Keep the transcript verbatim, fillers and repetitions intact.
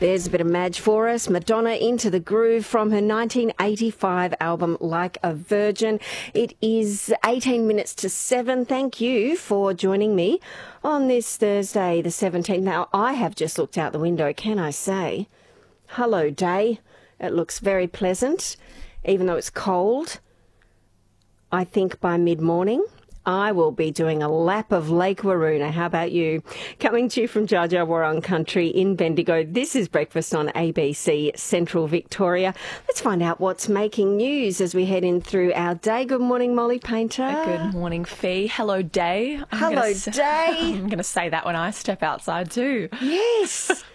There's a bit of Madge for us. Madonna Into the Groove from her nineteen eighty-five album Like a Virgin. It is eighteen minutes to seven. Thank you for joining me on this Thursday the seventeenth. Now, I have just looked out the window, can I say? Hello, day. It looks very pleasant, even though it's cold. I think by mid-morning I will be doing a lap of Lake Waroona. How about you? Coming to you from Dja Dja Wurrung country in Bendigo. This is Breakfast on A B C Central Victoria. Let's find out what's making news as we head in through our day. Good morning, Molly Painter. Good morning, Fee. Hello, day. I'm Hello, gonna, day. I'm going to say that when I step outside too. Yes.